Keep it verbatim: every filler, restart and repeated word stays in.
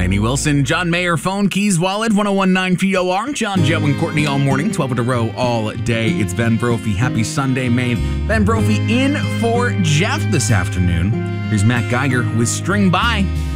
Lainey Wilson, John Mayer, phone, keys, wallet, one oh one nine P O R. John, Joe, and Courtney all morning, twelve in a row all day. It's Ben Brophy. Happy Sunday, Maine. Ben Brophy in for Jeff this afternoon. Here's Matt Geiger with String By.